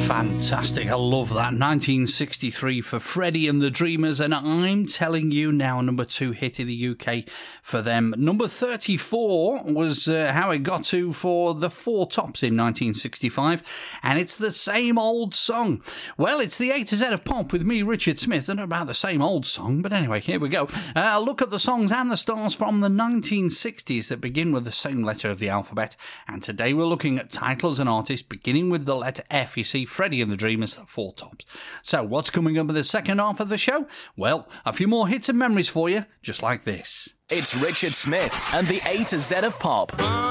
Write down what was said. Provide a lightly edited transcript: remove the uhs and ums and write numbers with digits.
Fantastic, I love that. 1963 for Freddie and the Dreamers, and I'm telling you now, number 2 hit in the UK for them. Number 34 was how it got to for the Four Tops in 1965, and it's the same old song. Well, it's the A to Z of pop with me, Richard Smith, and about the same old song, but anyway, here we go. Look at the songs and the stars from the 1960s that begin with the same letter of the alphabet, and today we're looking at titles and artists beginning with the letter F. You see, Freddie and the Dreamers, the Four Tops. So what's coming up in the second half of the show? Well, a few more hits and memories for you, just like this. It's Richard Smith and the A to Z of pop.